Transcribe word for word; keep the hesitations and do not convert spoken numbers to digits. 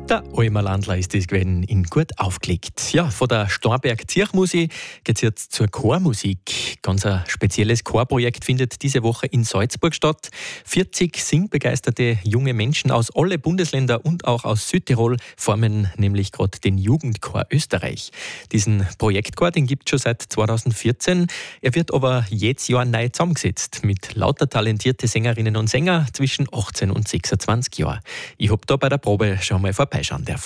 Der Almer Landler ist das gewesen, in gut aufgelegt. Ja, von der Starnberg Zirchmusik geht es jetzt zur Chormusik. Ganz ein spezielles Chorprojekt findet diese Woche in Salzburg statt. vierzig singbegeisterte junge Menschen aus allen Bundesländern und auch aus Südtirol formen nämlich gerade den Jugendchor Österreich. Diesen Projektchor, den gibt es schon seit zweitausendvierzehn. Er wird aber jedes Jahr neu zusammengesetzt mit lauter talentierte Sängerinnen und Sängern zwischen achtzehn und sechsundzwanzig Jahren. Ich habe da bei der Probe schon mal vorbeischauen dürfen.